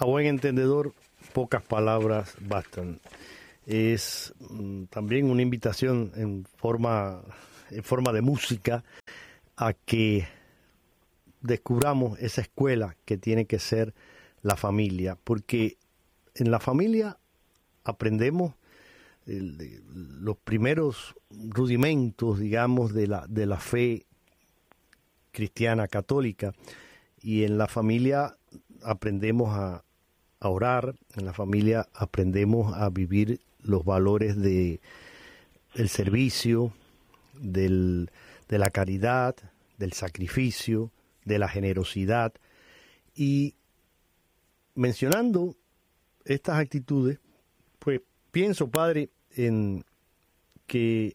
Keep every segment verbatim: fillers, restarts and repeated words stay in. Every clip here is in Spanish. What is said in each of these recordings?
A buen entendedor, pocas palabras bastan. Es mm, también una invitación en forma, en forma de música a que descubramos esa escuela que tiene que ser la familia, porque en la familia aprendemos el, los primeros rudimentos, digamos, de la, de la fe cristiana católica, y en la familia aprendemos a, a orar, en la familia aprendemos a vivir los valores de el servicio, del, de la caridad, del sacrificio, de la generosidad. Y mencionando estas actitudes, pues pienso, padre, en que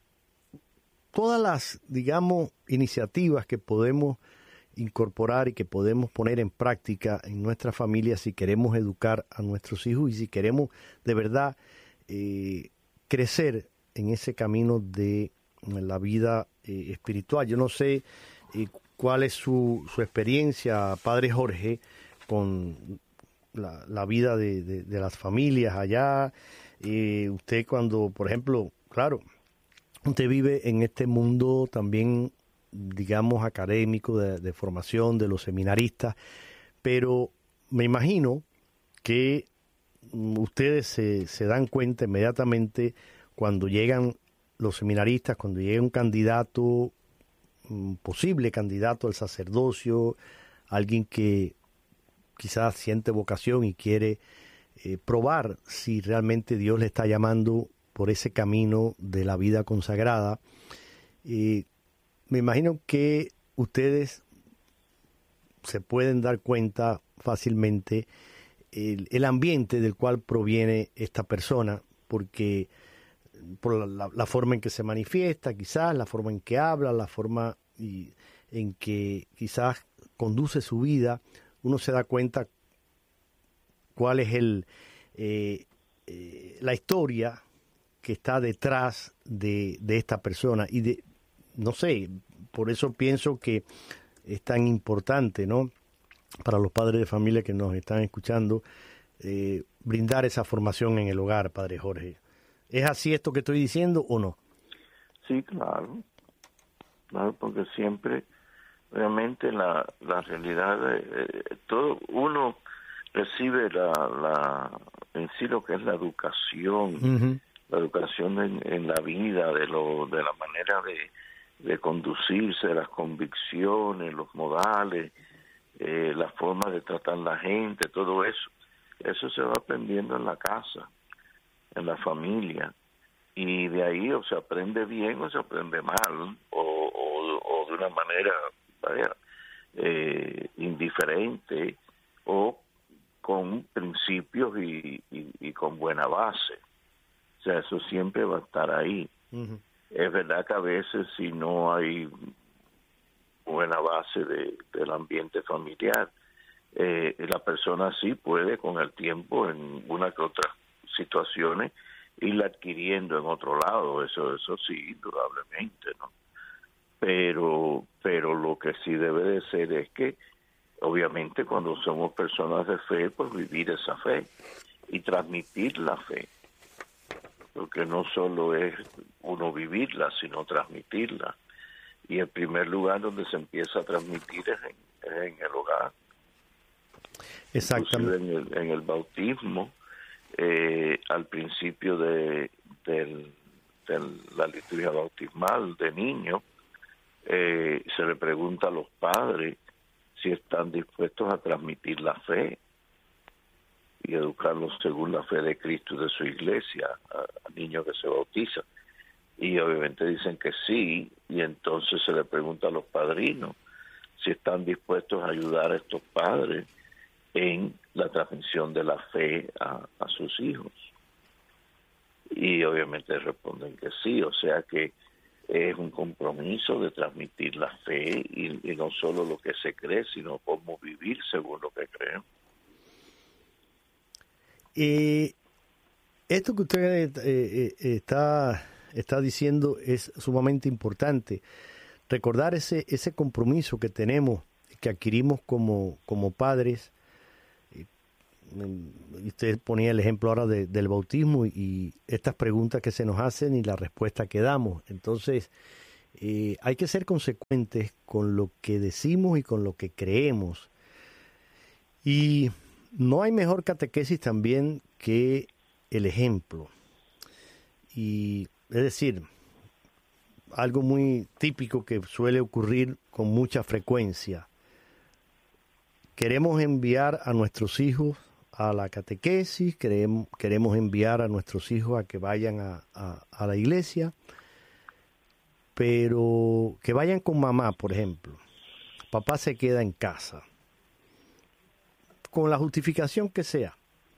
todas las, digamos, iniciativas que podemos incorporar y que podemos poner en práctica en nuestra familia si queremos educar a nuestros hijos y si queremos de verdad eh, crecer en ese camino de la vida eh, espiritual. Yo no sé eh, cuál es su, su experiencia, padre Jorge, con la, la vida de, de, de las familias allá. Eh, usted cuando, por ejemplo, claro, usted vive en este mundo también, digamos, académico, de, de formación de los seminaristas, pero me imagino que ustedes se, se dan cuenta inmediatamente cuando llegan los seminaristas, cuando llega un candidato, un posible candidato al sacerdocio, alguien que quizás siente vocación y quiere eh, probar si realmente Dios le está llamando por ese camino de la vida consagrada. Eh, me imagino que ustedes se pueden dar cuenta fácilmente el, el ambiente del cual proviene esta persona, porque por la, la forma en que se manifiesta, quizás, la forma en que habla, la forma y, en que quizás conduce su vida, uno se da cuenta cuál es el eh, eh, la historia que está detrás de, de esta persona. Y de, no sé, por eso pienso que es tan importante, ¿no?, para los padres de familia que nos están escuchando, eh, brindar esa formación en el hogar, padre Jorge. ¿Es así esto que estoy diciendo o no? Sí, claro. Claro, porque siempre, realmente, la, la realidad, de, eh, todo uno recibe la, la en sí lo que es la educación, uh-huh. la educación en, en la vida, de lo de la manera de, de conducirse, de las convicciones, los modales, eh, la forma de tratar a la gente, todo eso. Eso se va aprendiendo en la casa, en la familia, y de ahí o se aprende bien o se aprende mal, o, o, o de una manera vaya, eh, indiferente, o con principios y, y, y con buena base. O sea, eso siempre va a estar ahí. Uh-huh. Es verdad que a veces si no hay buena base de, del ambiente familiar, eh, la persona sí puede con el tiempo en una que otra situaciones irla adquiriendo en otro lado, eso eso sí, indudablemente, ¿no? Pero, pero lo que sí debe de ser es que obviamente cuando somos personas de fe, pues vivir esa fe y transmitir la fe, porque no solo es uno vivirla, sino transmitirla. Y el primer lugar donde se empieza a transmitir es en, es en el hogar. Exactamente. Inclusive en el, en el bautismo, eh, al principio de, de, de la liturgia bautismal de niño, eh, se le pregunta a los padres si están dispuestos a transmitir la fe y educarlos según la fe de Cristo y de su iglesia a, a niños que se bautizan. Y obviamente dicen que sí, y entonces se le pregunta a los padrinos si están dispuestos a ayudar a estos padres en la transmisión de la fe a, a sus hijos. Y obviamente responden que sí, o sea que es un compromiso de transmitir la fe y, y no solo lo que se cree, sino cómo vivir según lo que creen. Eh, esto que usted eh, eh, está, está diciendo es sumamente importante. Recordar ese, ese compromiso que tenemos, que adquirimos como, como padres, usted ponía el ejemplo ahora de, del bautismo y estas preguntas que se nos hacen y la respuesta que damos. Entonces, eh, hay que ser consecuentes con lo que decimos y con lo que creemos. Y no hay mejor catequesis también que el ejemplo. Y es decir, algo muy típico que suele ocurrir con mucha frecuencia. Queremos enviar a nuestros hijos a la catequesis, queremos, queremos enviar a nuestros hijos a que vayan a, a, a la iglesia, pero que vayan con mamá, por ejemplo. Papá se queda en casa, con la justificación que sea.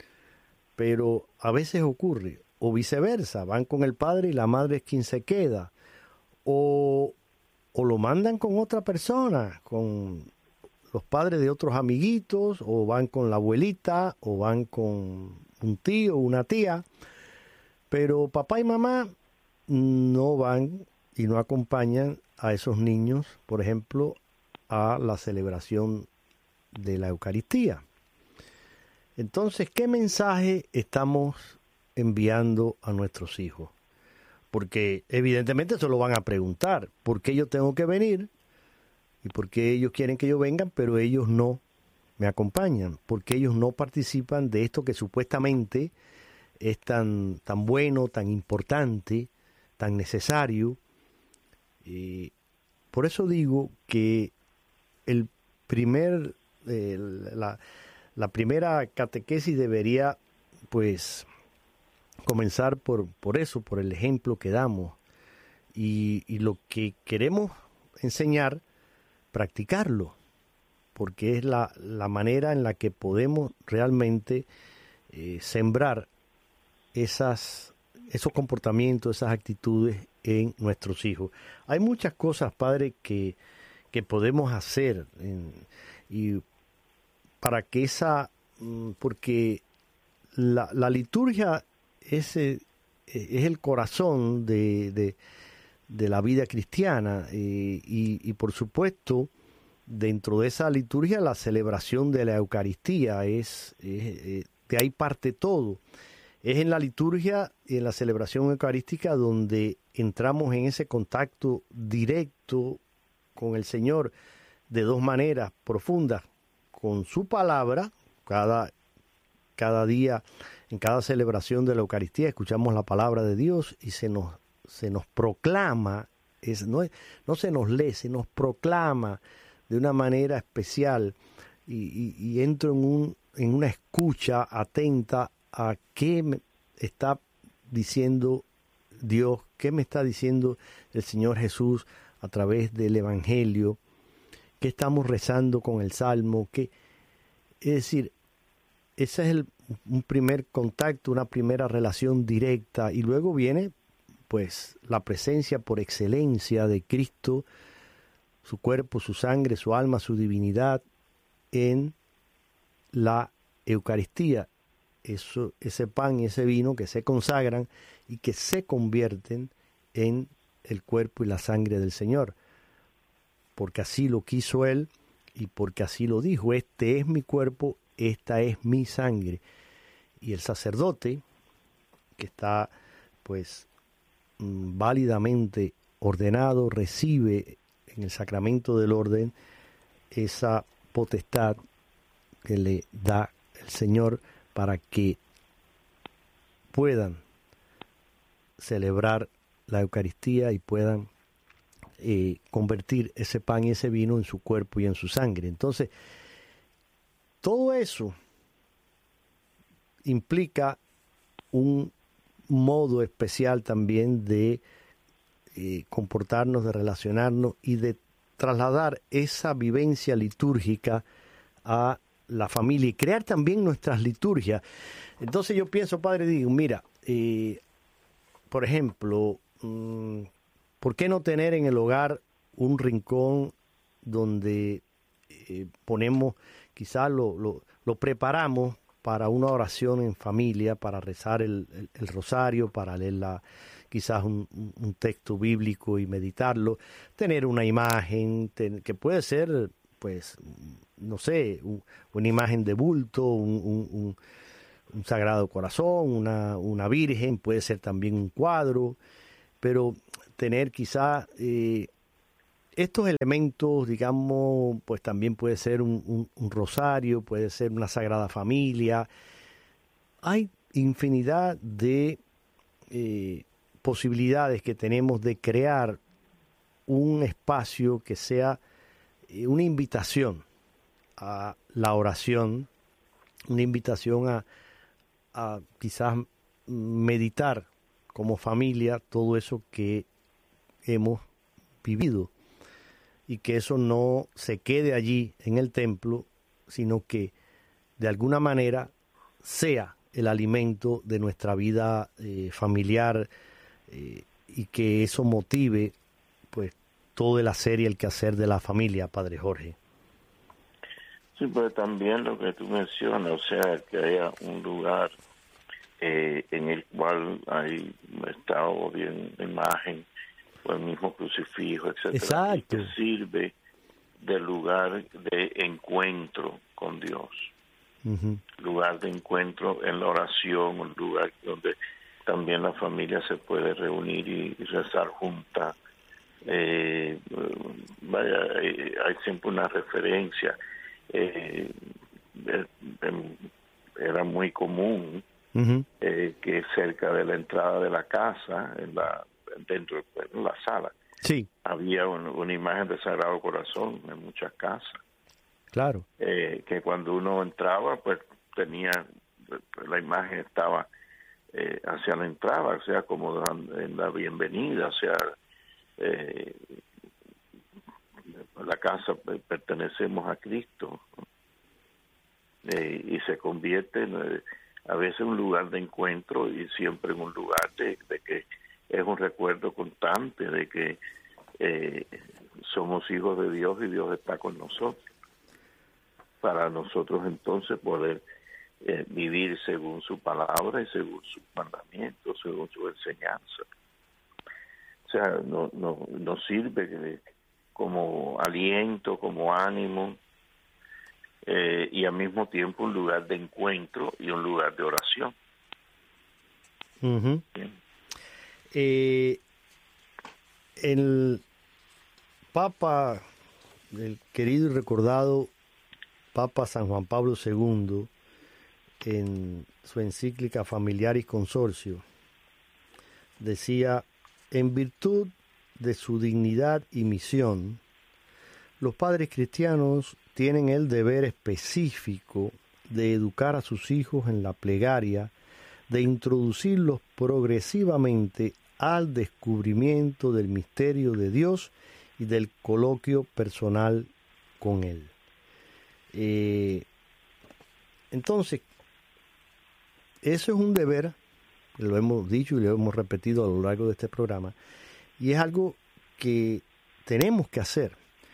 Pero a veces ocurre, o viceversa, van con el padre y la madre es quien se queda, o, o lo mandan con otra persona, con los padres de otros amiguitos, o van con la abuelita, o van con un tío o una tía, pero papá y mamá no van y no acompañan a esos niños, por ejemplo, a la celebración de la Eucaristía. Entonces, ¿qué mensaje estamos enviando a nuestros hijos? Porque evidentemente se lo van a preguntar, ¿por qué yo tengo que venir? ¿Y por qué ellos quieren que yo venga, pero ellos no me acompañan? ¿Por qué ellos no participan de esto que supuestamente es tan, tan bueno, tan importante, tan necesario? Y por eso digo que el primer, eh, la, la primera catequesis debería, pues, comenzar por, por eso, por el ejemplo que damos. Y, y lo que queremos enseñar, practicarlo, porque es la, la manera en la que podemos realmente eh, sembrar esas, esos comportamientos, esas actitudes en nuestros hijos. Hay muchas cosas, padre, que, que podemos hacer en, y para que esa, porque la, la liturgia es, es el corazón de, de de la vida cristiana eh, y, y por supuesto dentro de esa liturgia la celebración de la Eucaristía es, es eh, de ahí parte todo. Es en la liturgia y en la celebración eucarística donde entramos en ese contacto directo con el Señor de dos maneras profundas, con su palabra. Cada, cada día, en cada celebración de la Eucaristía escuchamos la palabra de Dios y se nos se nos proclama, es, no, es, no se nos lee, se nos proclama de una manera especial y, y, y entro en, un, en una escucha atenta a qué me está diciendo Dios, qué me está diciendo el Señor Jesús a través del Evangelio, qué estamos rezando con el Salmo, qué, es decir, ese es el, un primer contacto, una primera relación directa y luego viene pues la presencia por excelencia de Cristo, su cuerpo, su sangre, su alma, su divinidad en la Eucaristía. Eso, ese pan y ese vino que se consagran y que se convierten en el cuerpo y la sangre del Señor. Porque así lo quiso Él y porque así lo dijo. Este es mi cuerpo, esta es mi sangre. Y el sacerdote, que está pues válidamente ordenado, recibe en el sacramento del orden esa potestad que le da el Señor para que puedan celebrar la Eucaristía y puedan eh, convertir ese pan y ese vino en su cuerpo y en su sangre. Entonces, todo eso implica un modo especial también de eh, comportarnos, de relacionarnos y de trasladar esa vivencia litúrgica a la familia y crear también nuestras liturgias. Entonces yo pienso, padre, digo, mira, eh, por ejemplo, mmm, ¿por qué no tener en el hogar un rincón donde eh, ponemos, quizás lo, lo, lo preparamos para una oración en familia, para rezar el, el, el rosario, para leer la, quizás un, un texto bíblico y meditarlo, tener una imagen ten, que puede ser pues no sé, un, una imagen de bulto, un, un, un, un Sagrado Corazón, una, una Virgen, puede ser también un cuadro, pero tener quizá eh, estos elementos, digamos, pues también puede ser un, un, un rosario, puede ser una Sagrada Familia. Hay infinidad de eh, posibilidades que tenemos de crear un espacio que sea eh, una invitación a la oración, una invitación a, a quizás meditar como familia todo eso que hemos vivido y que eso no se quede allí en el templo, sino que de alguna manera sea el alimento de nuestra vida eh, familiar eh, y que eso motive pues todo el hacer y el quehacer de la familia, Padre Jorge. Sí, pero también lo que tú mencionas, o sea, que haya un lugar eh, en el cual hay estado bien imagen o el mismo crucifijo, etcétera, Exacto. que sirve de lugar de encuentro con Dios. Uh-huh. Lugar de encuentro en la oración, un lugar donde también la familia se puede reunir y, y rezar junta. Eh, vaya, eh, hay siempre una referencia. Eh, eh, eh, era muy común uh-huh. eh, que cerca de la entrada de la casa, en la dentro de la sala, sí. había un, una imagen del Sagrado Corazón en muchas casas. Claro. Eh, que cuando uno entraba, pues tenía, la imagen estaba eh, hacia la entrada, o sea, como en la bienvenida, o sea, eh, la casa pertenecemos a Cristo, eh, y se convierte en, eh, a veces en un lugar de encuentro y siempre en un lugar de, de que es un recuerdo constante de que eh, somos hijos de Dios y Dios está con nosotros. Para nosotros entonces poder eh, vivir según su palabra y según sus mandamientos, según su enseñanza. O sea, no, no, nos sirve como aliento, como ánimo, eh, y al mismo tiempo un lugar de encuentro y un lugar de oración. Uh-huh. Eh, el Papa, el querido y recordado Papa San Juan Pablo segundo, en su encíclica Familiaris Consortio, decía: en virtud de su dignidad y misión, los padres cristianos tienen el deber específico de educar a sus hijos en la plegaria, de introducirlos progresivamente al descubrimiento del misterio de Dios y del coloquio personal con Él. Eh, entonces, eso es un deber, lo hemos dicho y lo hemos repetido a lo largo de este programa, y es algo que tenemos que hacer,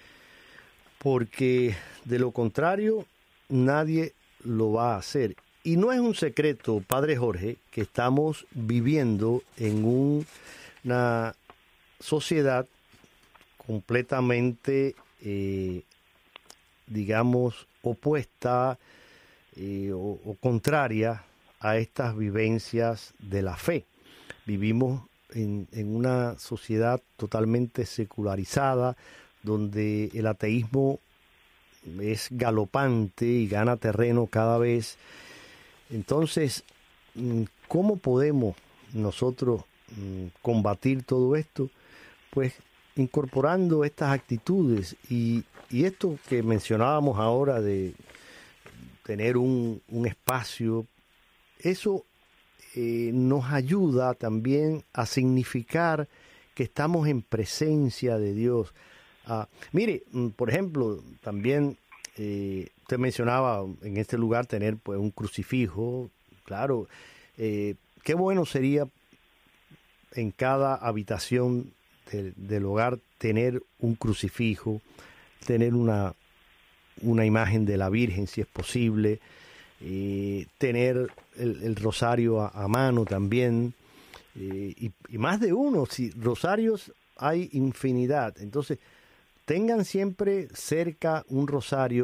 porque de lo contrario nadie lo va a hacer. Y no es un secreto, Padre Jorge, que estamos viviendo en un, una sociedad completamente eh, digamos, opuesta eh, o, o contraria a estas vivencias de la fe. Vivimos en, en una sociedad totalmente secularizada, donde el ateísmo es galopante y gana terreno cada vez. Entonces, ¿cómo podemos nosotros combatir todo esto? Pues incorporando estas actitudes y, y esto que mencionábamos ahora de tener un, un espacio, eso eh, nos ayuda también a significar que estamos en presencia de Dios. Ah, mire, por ejemplo, también eh, usted mencionaba en este lugar tener pues un crucifijo, claro, eh, qué bueno sería en cada habitación del, del hogar tener un crucifijo, tener una, una imagen de la Virgen si es posible, eh, tener el, el rosario a, a mano también, eh, y, y más de uno, si rosarios hay infinidad, entonces tengan siempre cerca un rosario.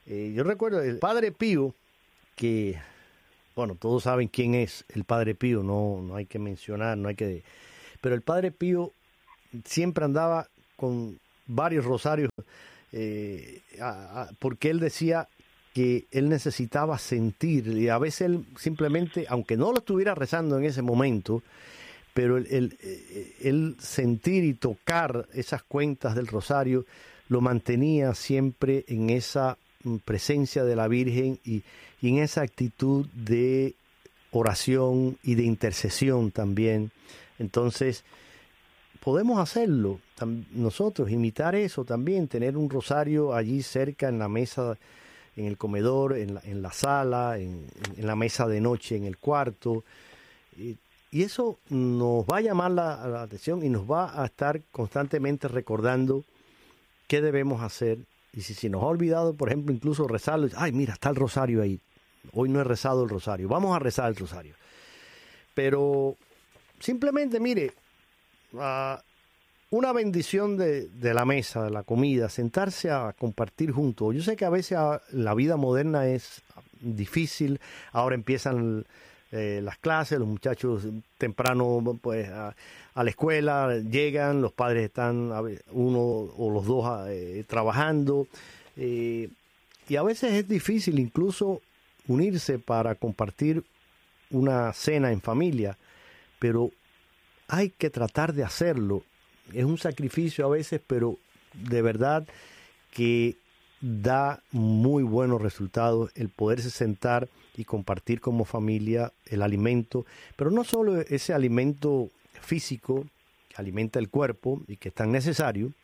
Eh, yo recuerdo el Padre Pío, que, bueno, todos saben quién es el Padre Pío, no, no hay que mencionar, no hay que... Pero el Padre Pío siempre andaba con varios rosarios, eh, a, a, porque él decía que él necesitaba sentir, y a veces él simplemente, aunque no lo estuviera rezando en ese momento, pero el, el, el sentir y tocar esas cuentas del rosario lo mantenía siempre en esa presencia de la Virgen y, y en esa actitud de oración y de intercesión también. Entonces, podemos hacerlo nosotros, imitar eso también, tener un rosario allí cerca en la mesa, en el comedor, en la, en la sala, en, en la mesa de noche, en el cuarto. Y, y eso nos va a llamar la, la atención y nos va a estar constantemente recordando qué debemos hacer. Y si se nos ha olvidado, por ejemplo, incluso rezarlo, ay, mira, está el rosario ahí. Hoy no he rezado el rosario. Vamos a rezar el rosario. Pero simplemente, mire, uh, una bendición de, de la mesa, de la comida, sentarse a compartir juntos. Yo sé que a veces la vida moderna es difícil. Ahora empiezan eh, las clases, los muchachos temprano pues a, a la escuela llegan, los padres están uno o los dos eh, trabajando. Eh, y a veces es difícil incluso unirse para compartir una cena en familia, pero hay que tratar de hacerlo. Es un sacrificio a veces, pero de verdad que da muy buenos resultados el poderse sentar y compartir como familia el alimento, pero no solo ese alimento físico que alimenta el cuerpo y que es tan necesario,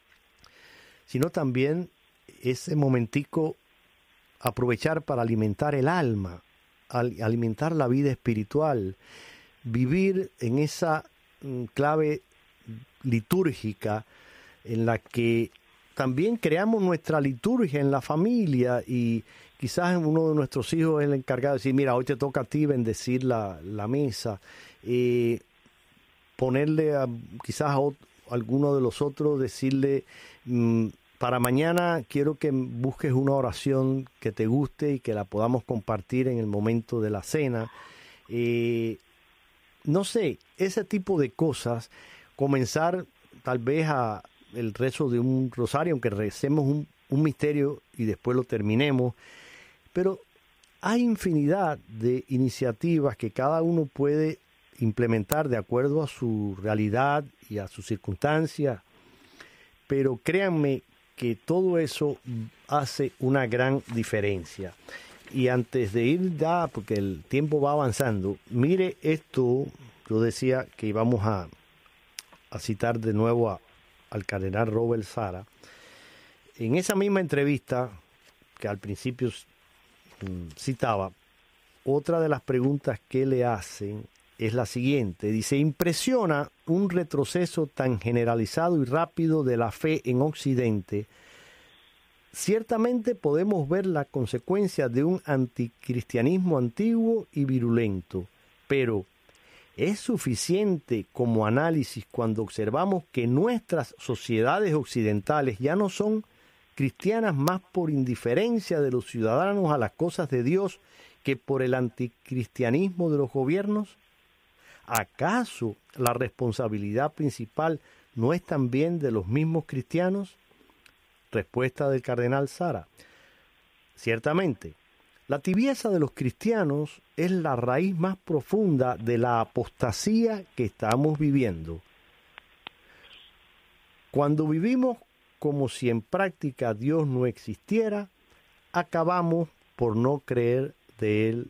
sino también ese momentico aprovechar para alimentar el alma, alimentar la vida espiritual, vivir en esa clave litúrgica en la que también creamos nuestra liturgia en la familia y quizás uno de nuestros hijos es el encargado de decir, mira, hoy te toca a ti bendecir la, la mesa, eh, ponerle a, quizás a, otro, a alguno de los otros, decirle, mmm, para mañana quiero que busques una oración que te guste y que la podamos compartir en el momento de la cena. Eh, no sé, ese tipo de cosas, comenzar tal vez a el rezo de un rosario, aunque recemos un, un misterio y después lo terminemos, pero hay infinidad de iniciativas que cada uno puede implementar de acuerdo a su realidad y a sus circunstancias, pero créanme que todo eso hace una gran diferencia. Y antes de ir ya, porque el tiempo va avanzando, mire esto, yo decía que íbamos a, a citar de nuevo a, al cardenal Robert Sara. En esa misma entrevista, que al principio um, citaba, otra de las preguntas que le hacen es la siguiente. Dice, impresiona un retroceso tan generalizado y rápido de la fe en Occidente. Ciertamente podemos ver la consecuencia de un anticristianismo antiguo y virulento, pero ¿es suficiente como análisis cuando observamos que nuestras sociedades occidentales ya no son cristianas más por indiferencia de los ciudadanos a las cosas de Dios que por el anticristianismo de los gobiernos? ¿Acaso la responsabilidad principal no es también de los mismos cristianos? Respuesta del cardenal Sara. Ciertamente, la tibieza de los cristianos es la raíz más profunda de la apostasía que estamos viviendo. Cuando vivimos como si en práctica Dios no existiera, acabamos por no creer de Él,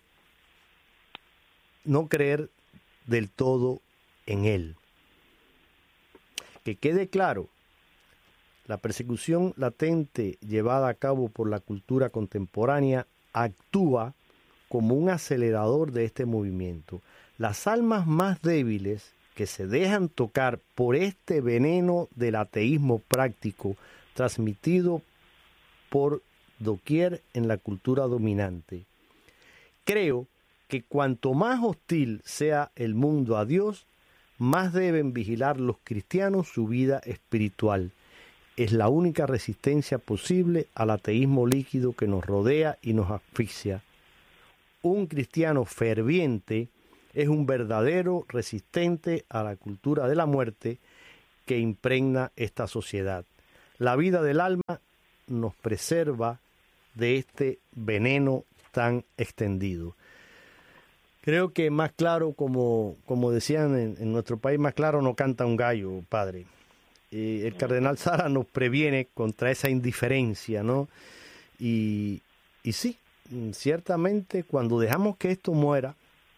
no creer del todo en Él. Que quede claro, la persecución latente llevada a cabo por la cultura contemporánea actúa como un acelerador de este movimiento. Las almas más débiles que se dejan tocar por este veneno del ateísmo práctico transmitido por doquier en la cultura dominante. Creo que cuanto más hostil sea el mundo a Dios, más deben vigilar los cristianos su vida espiritual. es la única resistencia posible al ateísmo líquido que nos rodea y nos asfixia. Un cristiano ferviente es un verdadero resistente a la cultura de la muerte que impregna esta sociedad. La vida del alma nos preserva de este veneno tan extendido. Creo que más claro, como, como decían en, en nuestro país, más claro no canta un gallo, padre. Eh, el cardenal Sara nos previene contra esa indiferencia, ¿no? Y, y sí, ciertamente cuando dejamos que esto muera,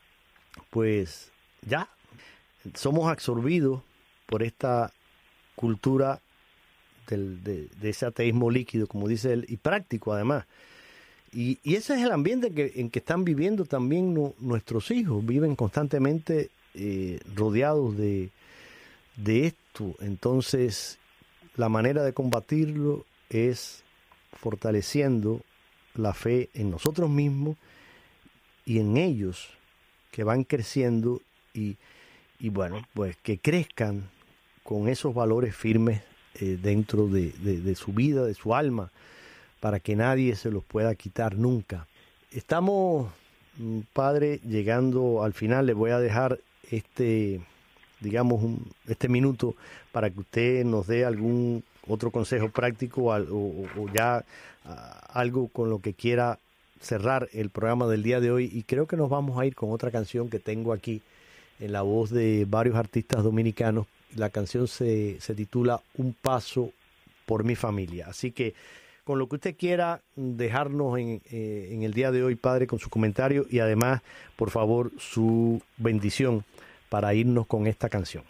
pues ya somos absorbidos por esta cultura del, de, de ese ateísmo líquido, como dice él, y práctico además. Y, y ese es el ambiente que, en que están viviendo también no, nuestros hijos, viven constantemente eh, rodeados de, de esto. Entonces, la manera de combatirlo es fortaleciendo la fe en nosotros mismos y en ellos, que van creciendo y, y bueno, pues que crezcan con esos valores firmes eh, dentro de, de, de su vida, de su alma, para que nadie se los pueda quitar nunca. Estamos, padre, llegando al final. Le voy a dejar este, digamos, un, este minuto para que usted nos dé algún otro consejo práctico o, o, o ya uh, algo con lo que quiera cerrar el programa del día de hoy. Y creo que nos vamos a ir con otra canción que tengo aquí en la voz de varios artistas dominicanos. La canción se, se titula Un paso por mi familia. Así que con lo que usted quiera dejarnos en, eh, en el día de hoy, padre, con su comentario y además, por favor, su bendición para irnos con esta canción.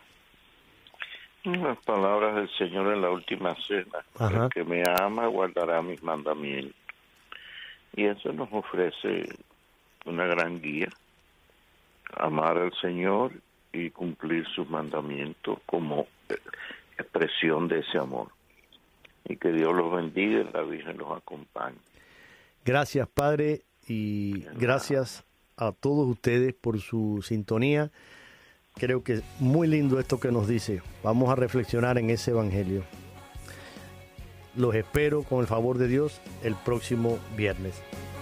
Las palabras del Señor en la última cena. Ajá. El que me ama guardará mis mandamientos. Y eso nos ofrece una gran guía. Amar al Señor y cumplir sus mandamientos como expresión de ese amor. Y que Dios los bendiga y la Virgen los acompañe. Gracias, padre, y gracias a todos ustedes por su sintonía. Creo que es muy lindo esto que nos dice. Vamos a reflexionar en ese evangelio. Los espero con el favor de Dios el próximo viernes.